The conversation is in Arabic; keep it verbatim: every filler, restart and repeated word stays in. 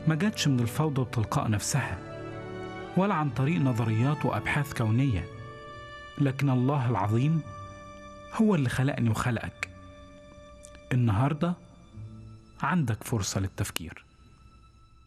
ما جاتش من الفوضى وتلقاء نفسها، ولا عن طريق نظريات وأبحاث كونية، لكن الله العظيم هو اللي خلقني وخلقك. النهاردة عندك فرصة للتفكير.